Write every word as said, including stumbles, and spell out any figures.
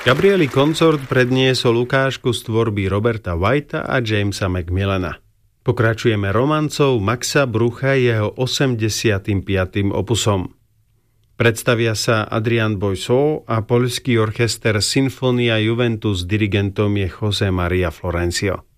Gabrieli koncort predniesol ukážku z tvorby Roberta Whitea a Jamesa Macmillana. Pokračujeme romancov Maxa Brucha jeho osemdesiatym piatym opusom. Predstavia sa Adrian Boisseau a poľský orchester Sinfonia Juventus, dirigentom je José Maria Florencio.